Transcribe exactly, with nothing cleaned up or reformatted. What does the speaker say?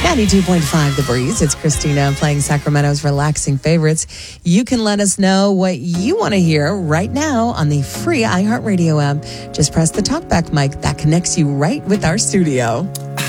ninety-two point five The Breeze. It's Christina playing Sacramento's relaxing favorites. You can let us know what you want to hear right now on the free iHeartRadio app. Just press the talkback mic that connects you right with our studio.